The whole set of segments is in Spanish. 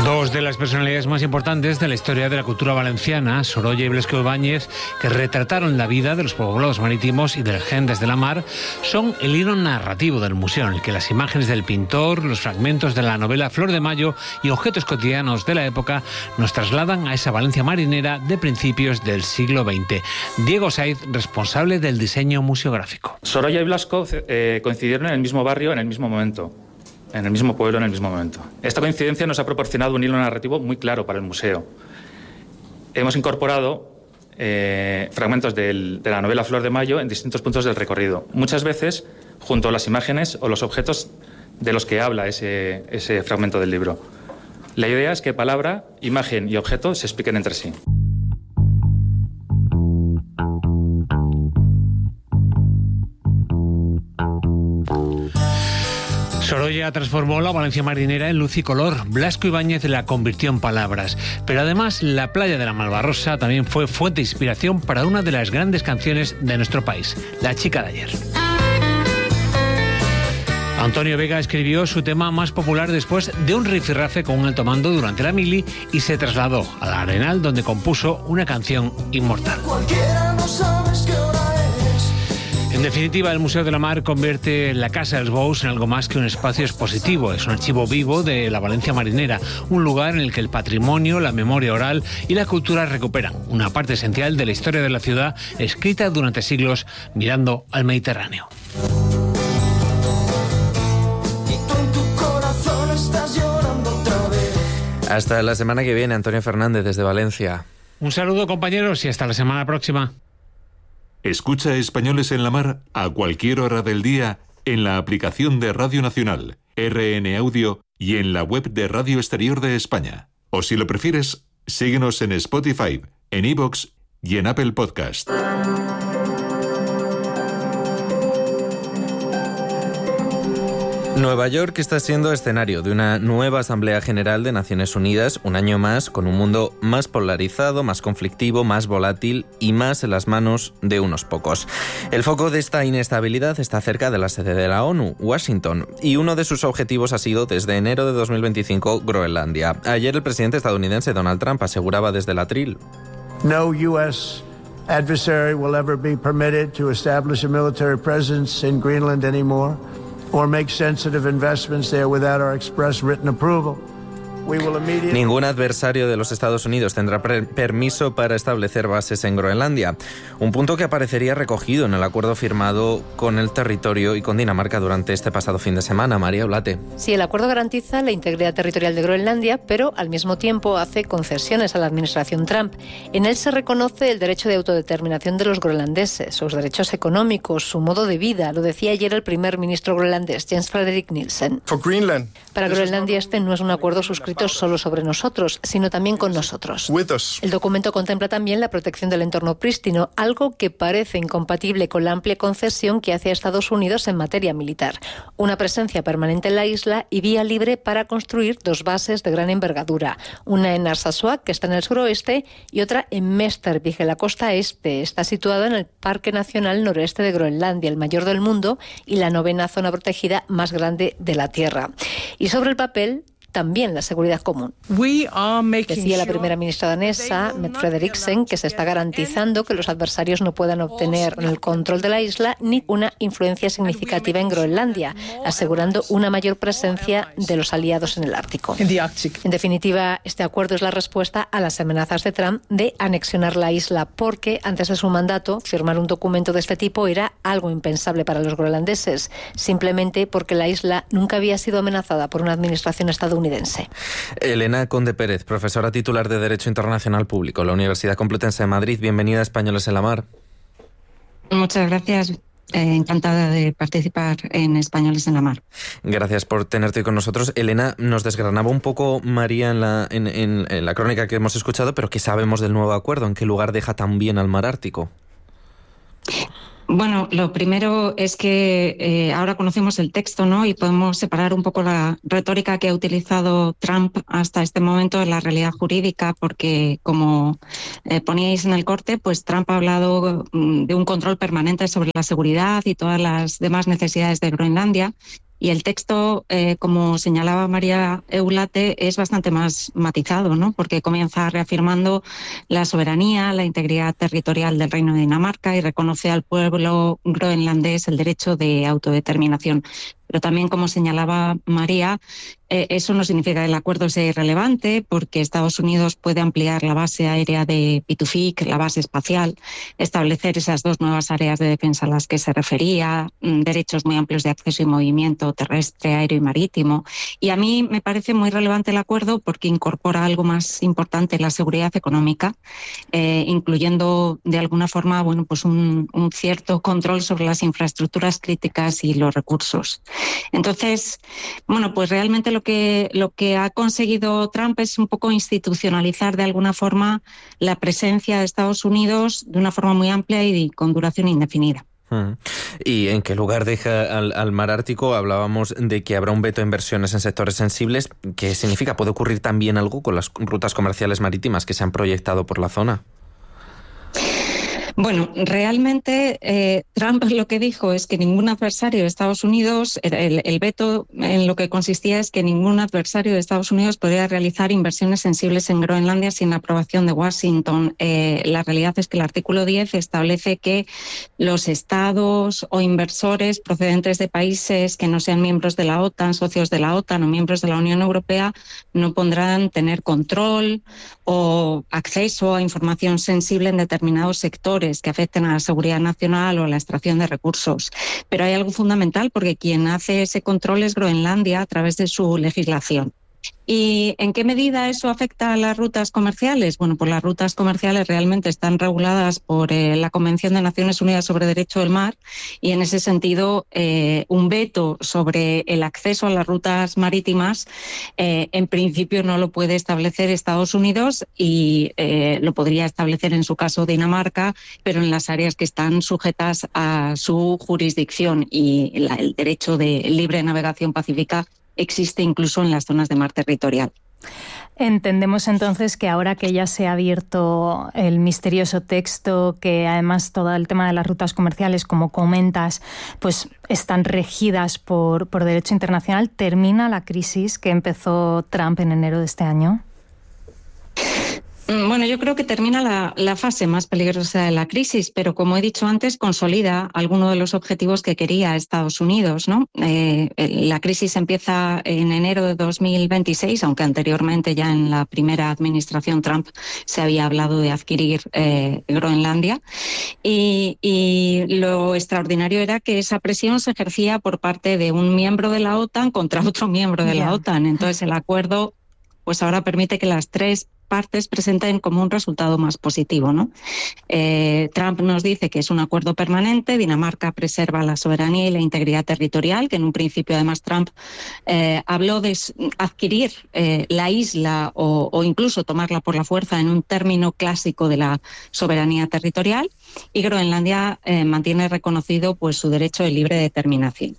Dos de las personalidades más importantes de la historia de la cultura valenciana, Sorolla y Blasco Ibáñez, que retrataron la vida de los poblados marítimos y de las gentes de la mar, son el hilo narrativo del museo, en el que las imágenes del pintor, los fragmentos de la novela Flor de Mayo y objetos cotidianos de la época nos trasladan a esa Valencia marinera de principios del siglo XX. Diego Saiz, responsable del diseño museográfico. Sorolla y Blasco coincidieron en el mismo barrio, en el mismo momento. En el mismo pueblo, en el mismo momento. Esta coincidencia nos ha proporcionado un hilo narrativo muy claro para el museo. Hemos incorporado fragmentos de la novela Flor de Mayo en distintos puntos del recorrido, muchas veces junto a las imágenes o los objetos de los que habla ese fragmento del libro. La idea es que palabra, imagen y objeto se expliquen entre sí. Sorolla transformó la Valencia marinera en luz y color. Blasco Ibáñez la convirtió en palabras. Pero además, la playa de la Malvarrosa también fue fuente de inspiración para una de las grandes canciones de nuestro país, La chica de ayer. Antonio Vega escribió su tema más popular después de un rifirrafe con un alto mando durante la mili y se trasladó al Arenal, donde compuso una canción inmortal. En definitiva, el Museo de la Mar convierte la Casa dels Bous en algo más que un espacio expositivo. Es un archivo vivo de la Valencia marinera, un lugar en el que el patrimonio, la memoria oral y la cultura recuperan una parte esencial de la historia de la ciudad, escrita durante siglos mirando al Mediterráneo. Hasta la semana que viene, Antonio Fernández desde Valencia. Un saludo, compañeros, y hasta la semana próxima. Escucha Españoles en la Mar a cualquier hora del día en la aplicación de Radio Nacional, RN Audio y en la web de Radio Exterior de España. O si lo prefieres, síguenos en Spotify, en iVoox y en Apple Podcast. Nueva York está siendo escenario de una nueva Asamblea General de Naciones Unidas, un año más, con un mundo más polarizado, más conflictivo, más volátil y más en las manos de unos pocos. El foco de esta inestabilidad está cerca de la sede de la ONU, Washington, y uno de sus objetivos ha sido, desde enero de 2025, Groenlandia. Ayer el presidente estadounidense Donald Trump aseguraba desde el atril: No U.S. adversary will ever be permitted to establish a military presence in Greenland anymore, or make sensitive investments there without our express written approval. Ningún adversario de los Estados Unidos tendrá permiso para establecer bases en Groenlandia, un punto que aparecería recogido en el acuerdo firmado con el territorio y con Dinamarca durante este pasado fin de semana. María Oblate. Sí, el acuerdo garantiza la integridad territorial de Groenlandia, pero al mismo tiempo hace concesiones a la administración Trump. En él se reconoce el derecho de autodeterminación de los groenlandeses, sus derechos económicos, su modo de vida. Lo decía ayer el primer ministro groenlandés, Jens Frederik Nielsen. Para Groenlandia este no es un acuerdo suscrito solo sobre nosotros, sino también con nosotros. El documento contempla también la protección del entorno prístino, algo que parece incompatible con la amplia concesión que hace a Estados Unidos en materia militar. Una presencia permanente en la isla y vía libre para construir dos bases de gran envergadura. Una en Narsarsuaq, que está en el suroeste, y otra en Mestervik, en la costa este. Está situada en el Parque Nacional Noroeste de Groenlandia, el mayor del mundo y la 9ª zona protegida más grande de la Tierra. Y sobre el papel, también la seguridad común. Decía la primera ministra danesa, Mette Frederiksen, que se está garantizando que los adversarios no puedan obtener el control de la isla ni una influencia significativa en Groenlandia, asegurando una mayor presencia de los aliados en el Ártico. En definitiva, este acuerdo es la respuesta a las amenazas de Trump de anexionar la isla, porque antes de su mandato, firmar un documento de este tipo era algo impensable para los groenlandeses, simplemente porque la isla nunca había sido amenazada por una administración estadounidense. Elena Conde Pérez, profesora titular de Derecho Internacional Público, la Universidad Complutense de Madrid. Bienvenida a Españoles en la Mar. Muchas gracias. Encantada de participar en Españoles en la Mar. Gracias por tenerte hoy con nosotros. Elena, nos desgranaba un poco María en la crónica que hemos escuchado, pero ¿qué sabemos del nuevo acuerdo? ¿En qué lugar deja también al mar Ártico? Bueno, lo primero es que ahora conocemos el texto, ¿no? Y podemos separar un poco la retórica que ha utilizado Trump hasta este momento de la realidad jurídica, porque como poníais en el corte, pues Trump ha hablado de un control permanente sobre la seguridad y todas las demás necesidades de Groenlandia. Y el texto, como señalaba María Eulate, es bastante más matizado, ¿no? Porque comienza reafirmando la soberanía, la integridad territorial del Reino de Dinamarca y reconoce al pueblo groenlandés el derecho de autodeterminación. Pero también, como señalaba María, eso no significa que el acuerdo sea irrelevante, porque Estados Unidos puede ampliar la base aérea de Pitufik, la base espacial, establecer esas 2 nuevas áreas de defensa a las que se refería, derechos muy amplios de acceso y movimiento terrestre, aéreo y marítimo. Y a mí me parece muy relevante el acuerdo porque incorpora algo más importante, la seguridad económica, incluyendo de alguna forma pues un cierto control sobre las infraestructuras críticas y los recursos. Entonces, pues realmente lo que ha conseguido Trump es un poco institucionalizar de alguna forma la presencia de Estados Unidos de una forma muy amplia y con duración indefinida. ¿Y en qué lugar deja al mar Ártico? Hablábamos de que habrá un veto a inversiones en sectores sensibles. ¿Qué significa? ¿Puede ocurrir también algo con las rutas comerciales marítimas que se han proyectado por la zona? Bueno, realmente Trump lo que dijo es que ningún adversario de Estados Unidos, el veto en lo que consistía es que ningún adversario de Estados Unidos podría realizar inversiones sensibles en Groenlandia sin la aprobación de Washington. La realidad es que el artículo 10 establece que los estados o inversores procedentes de países que no sean miembros de la OTAN, socios de la OTAN o miembros de la Unión Europea no podrán tener control o acceso a información sensible en determinados sectores que afecten a la seguridad nacional o a la extracción de recursos. Pero hay algo fundamental porque quien hace ese control es Groenlandia a través de su legislación. ¿Y en qué medida eso afecta a las rutas comerciales? Bueno, pues las rutas comerciales realmente están reguladas por la Convención de Naciones Unidas sobre Derecho del Mar y en ese sentido un veto sobre el acceso a las rutas marítimas en principio no lo puede establecer Estados Unidos y lo podría establecer en su caso Dinamarca, pero en las áreas que están sujetas a su jurisdicción y el derecho de libre navegación pacífica existe incluso en las zonas de mar territorial. Entendemos entonces que ahora que ya se ha abierto el misterioso texto, que además todo el tema de las rutas comerciales, como comentas, pues están regidas por derecho internacional, ¿termina la crisis que empezó Trump en enero de este año? Bueno, yo creo que termina la fase más peligrosa de la crisis, pero como he dicho antes, consolida algunos de los objetivos que quería Estados Unidos, ¿no? La crisis empieza en enero de 2026, aunque anteriormente ya en la primera administración Trump se había hablado de adquirir Groenlandia. Y lo extraordinario era que esa presión se ejercía por parte de un miembro de la OTAN contra otro miembro de la OTAN. Entonces el acuerdo pues ahora permite que las 3 partes presenten como un resultado más positivo, ¿no? Trump nos dice que es un acuerdo permanente, Dinamarca preserva la soberanía y la integridad territorial, que en un principio además Trump habló de adquirir la isla o incluso tomarla por la fuerza en un término clásico de la soberanía territorial, y Groenlandia mantiene reconocido pues su derecho de libre determinación.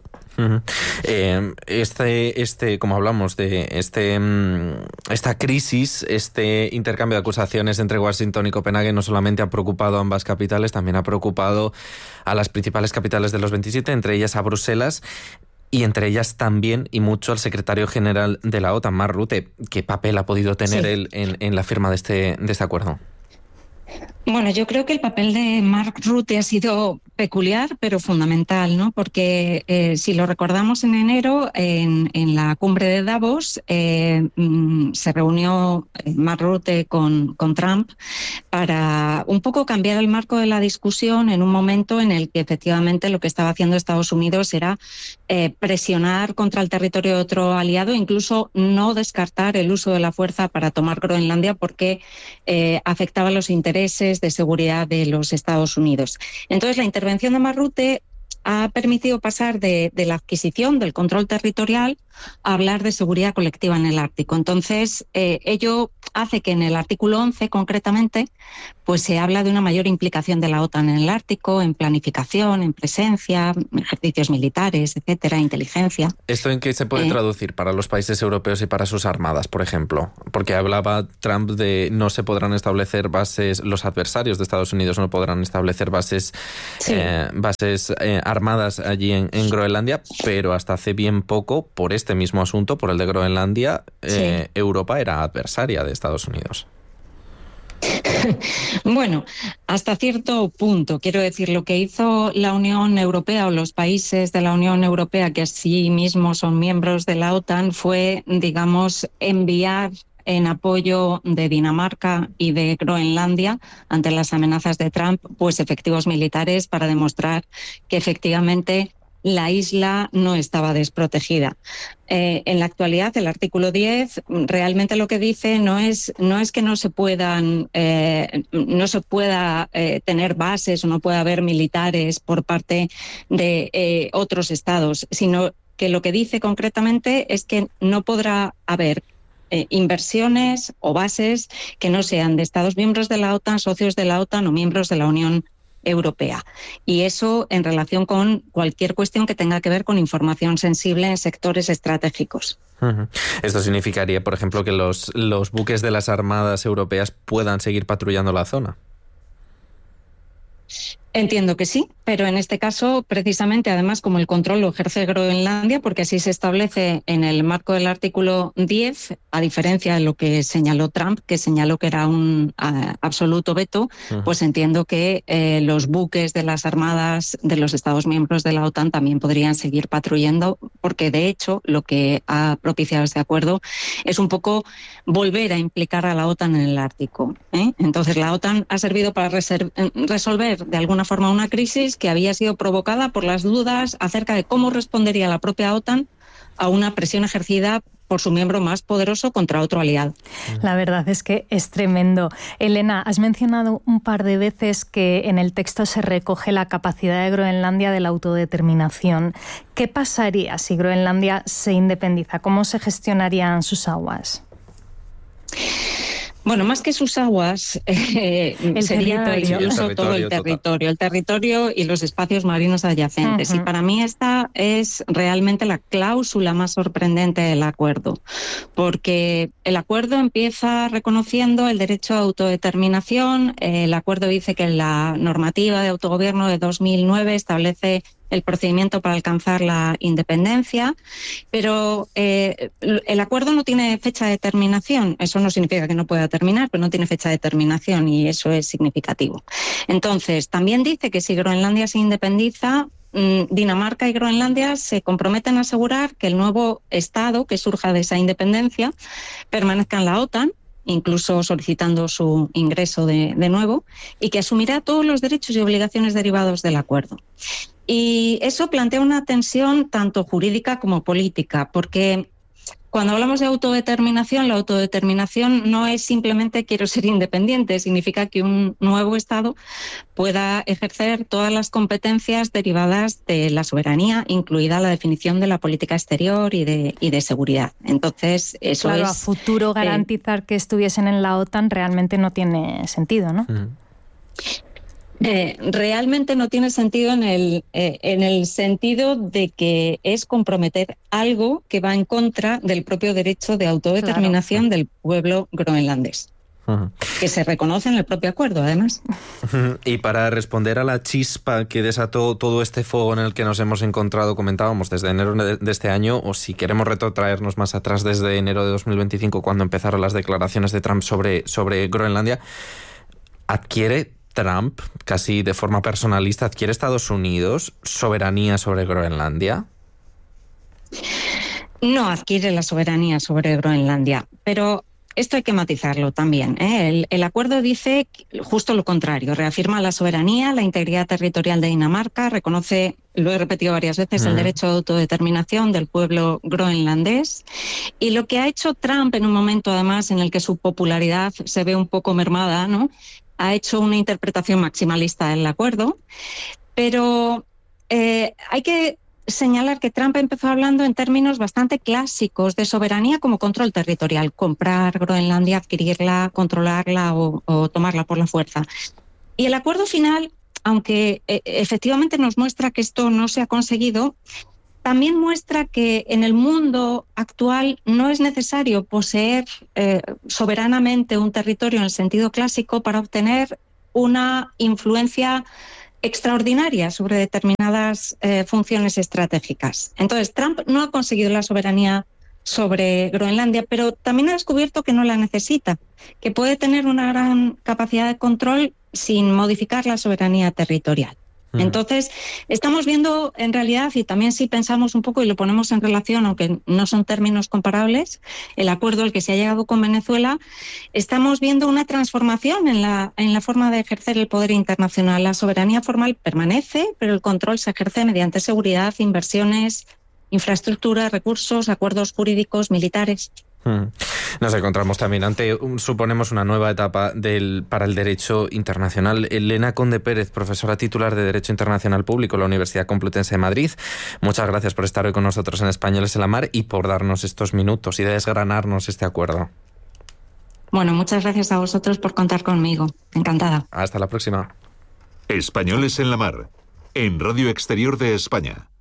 Como hablamos de esta crisis, este intercambio de acusaciones entre Washington y Copenhague no solamente ha preocupado a ambas capitales, también ha preocupado a las principales capitales de los 27, entre ellas a Bruselas, y entre ellas también y mucho al secretario general de la OTAN, Mark Rutte. ¿Qué papel ha podido tener él en la firma de este acuerdo? Bueno, yo creo que el papel de Mark Rutte ha sido peculiar, pero fundamental, ¿no? Porque si lo recordamos en enero, en la cumbre de Davos, se reunió Mark Rutte con Trump para un poco cambiar el marco de la discusión en un momento en el que efectivamente lo que estaba haciendo Estados Unidos era presionar contra el territorio de otro aliado, incluso no descartar el uso de la fuerza para tomar Groenlandia porque afectaba los intereses de seguridad de los Estados Unidos. Entonces, la intervención de Mark Rutte ha permitido pasar de la adquisición del control territorial a hablar de seguridad colectiva en el Ártico. Entonces, ello hace que en el artículo 11, concretamente, pues se habla de una mayor implicación de la OTAN en el Ártico, en planificación, en presencia, ejercicios militares, etcétera, inteligencia. ¿Esto en qué se puede traducir para los países europeos y para sus armadas, por ejemplo? Porque hablaba Trump de no se podrán establecer bases, los adversarios de Estados Unidos no podrán establecer bases, armadas allí en Groenlandia, pero hasta hace bien poco, por este mismo asunto, por el de Groenlandia, Europa era adversaria de Estados Unidos. Bueno, hasta cierto punto. Quiero decir, lo que hizo la Unión Europea o los países de la Unión Europea, que así mismo son miembros de la OTAN, fue, digamos, enviar en apoyo de Dinamarca y de Groenlandia ante las amenazas de Trump, pues efectivos militares para demostrar que efectivamente la isla no estaba desprotegida. En la actualidad, el artículo 10 realmente lo que dice no es que no se pueda tener bases o no pueda haber militares por parte de otros estados, sino que lo que dice concretamente es que no podrá haber inversiones o bases que no sean de estados miembros de la OTAN, socios de la OTAN o miembros de la Unión Europea. Y eso en relación con cualquier cuestión que tenga que ver con información sensible en sectores estratégicos. Esto significaría, por ejemplo, que los buques de las armadas europeas puedan seguir patrullando la zona. Entiendo que sí, pero en este caso, precisamente, además, como el control lo ejerce Groenlandia, porque así se establece en el marco del artículo 10, a diferencia de lo que señaló Trump, que señaló que era un absoluto veto, pues entiendo que los buques de las armadas de los Estados miembros de la OTAN también podrían seguir patrullando, porque de hecho lo que ha propiciado este acuerdo es un poco volver a implicar a la OTAN en el Ártico, ¿eh? Entonces la OTAN ha servido para resolver de alguna forma una crisis que había sido provocada por las dudas acerca de cómo respondería la propia OTAN a una presión ejercida por su miembro más poderoso contra otro aliado. La verdad es que es tremendo. Elena, has mencionado un par de veces que en el texto se recoge la capacidad de Groenlandia de la autodeterminación. ¿Qué pasaría si Groenlandia se independiza? ¿Cómo se gestionarían sus aguas? Bueno, más que sus aguas, sería incluso todo el territorio y los espacios marinos adyacentes. Y para mí esta es realmente la cláusula más sorprendente del acuerdo, porque el acuerdo empieza reconociendo el derecho a autodeterminación. El acuerdo dice que la normativa de autogobierno de 2009 establece el procedimiento para alcanzar la independencia, pero el acuerdo no tiene fecha de terminación. Eso no significa que no pueda terminar, pero no tiene fecha de terminación y eso es significativo. Entonces, también dice que si Groenlandia se independiza, Dinamarca y Groenlandia se comprometen a asegurar que el nuevo Estado que surja de esa independencia permanezca en la OTAN, incluso solicitando su ingreso de nuevo, y que asumirá todos los derechos y obligaciones derivados del acuerdo. Y eso plantea una tensión tanto jurídica como política, porque cuando hablamos de autodeterminación, la autodeterminación no es simplemente quiero ser independiente, significa que un nuevo Estado pueda ejercer todas las competencias derivadas de la soberanía, incluida la definición de la política exterior y de seguridad. Entonces, eso claro, es... a futuro garantizar que estuviesen en la OTAN realmente no tiene sentido, ¿no? Realmente no tiene sentido en el sentido de que es comprometer algo que va en contra del propio derecho de autodeterminación del pueblo groenlandés, que se reconoce en el propio acuerdo, además. Y para responder a la chispa que desató todo este fuego en el que nos hemos encontrado, comentábamos, desde enero de este año, o si queremos retrotraernos más atrás, desde enero de 2025, cuando empezaron las declaraciones de Trump sobre Groenlandia, adquiere Trump, casi de forma personalista, ¿adquiere Estados Unidos soberanía sobre Groenlandia? No adquiere la soberanía sobre Groenlandia, pero esto hay que matizarlo también, ¿eh? El acuerdo dice justo lo contrario, reafirma la soberanía, la integridad territorial de Dinamarca, reconoce, lo he repetido varias veces, el derecho de autodeterminación del pueblo groenlandés. Y lo que ha hecho Trump en un momento, además, en el que su popularidad se ve un poco mermada, ¿no?, ha hecho una interpretación maximalista del acuerdo, pero hay que señalar que Trump empezó hablando en términos bastante clásicos de soberanía como control territorial, comprar Groenlandia, adquirirla, controlarla o tomarla por la fuerza. Y el acuerdo final, aunque efectivamente nos muestra que esto no se ha conseguido, también muestra que en el mundo actual no es necesario poseer soberanamente un territorio en el sentido clásico para obtener una influencia extraordinaria sobre determinadas funciones estratégicas. Entonces, Trump no ha conseguido la soberanía sobre Groenlandia, pero también ha descubierto que no la necesita, que puede tener una gran capacidad de control sin modificar la soberanía territorial. Entonces, estamos viendo en realidad, y también si pensamos un poco y lo ponemos en relación, aunque no son términos comparables, el acuerdo al que se ha llegado con Venezuela, estamos viendo una transformación en la forma de ejercer el poder internacional. La soberanía formal permanece, pero el control se ejerce mediante seguridad, inversiones, infraestructura, recursos, acuerdos jurídicos, militares. Nos encontramos también ante, suponemos, una nueva etapa para el derecho internacional. Elena Conde Pérez, profesora titular de Derecho Internacional Público en la Universidad Complutense de Madrid, muchas gracias por estar hoy con nosotros en Españoles en la Mar y por darnos estos minutos y desgranarnos este acuerdo. Bueno, muchas gracias a vosotros por contar conmigo. Encantada. Hasta la próxima. Españoles en la Mar, en Radio Exterior de España.